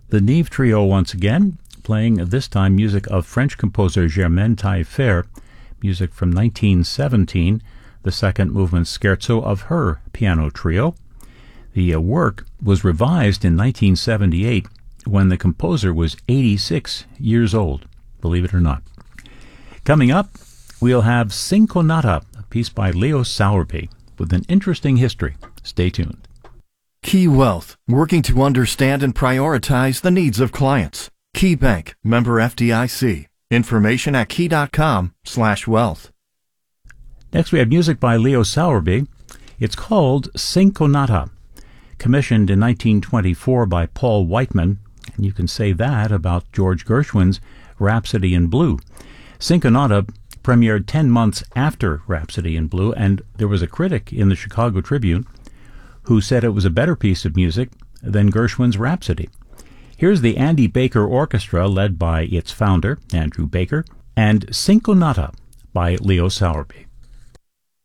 The Nive Trio once again, playing this time music of French composer Germaine Taillefer, music from 1917, the second movement scherzo of her piano trio. The work was revised in 1978 when the composer was 86 years old, believe it or not. Coming up, we'll have Cinconata, a piece by Leo Sowerby, with an interesting history. Stay tuned. Key Wealth, working to understand and prioritize the needs of clients. Key Bank, member FDIC. Information at key.com/wealth. Next we have music by Leo Sowerby. It's called Cinconata, commissioned in 1924 by Paul Whiteman, and you can say that about George Gershwin's Rhapsody in Blue. Cinconata premiered 10 months after Rhapsody in Blue, and there was a critic in the Chicago Tribune who said it was a better piece of music than Gershwin's Rhapsody. Here's the Andy Baker Orchestra, led by its founder, Andrew Baker, and Cinconata by Leo Sowerby.